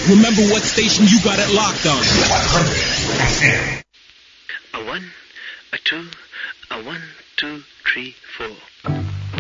Remember what station you got it locked on. 100 FM. A 1, a 2, a 1, 2, 3,